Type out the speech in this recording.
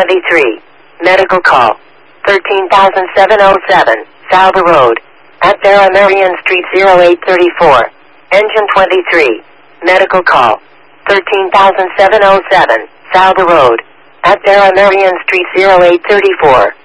23. Medical call. 13,707, Salva Road. At Barra Marion Street 0834. Engine 23. Medical call. 13,707, Salva Road. At Barra Marion Street 0834.